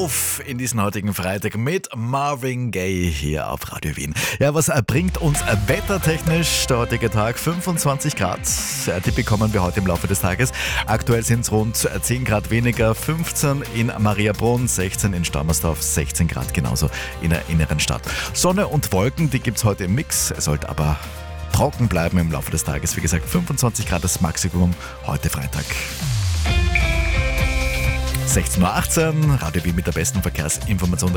auf in diesen heutigen Freitag mit Marvin Gaye hier auf Radio Wien. Ja, was bringt uns wettertechnisch der heutige Tag? 25 Grad. Die bekommen wir heute im Laufe des Tages. Aktuell sind es rund 10 Grad weniger, 15 in Mariabrunn, 16 in Stammersdorf, 16 Grad genauso in der inneren Stadt. Sonne und Wolken, die gibt es heute im Mix. Es sollte aber trocken bleiben im Laufe des Tages. Wie gesagt, 25 Grad das Maximum heute Freitag. 16.18 Uhr, Radio Wien mit der besten Verkehrsinformation.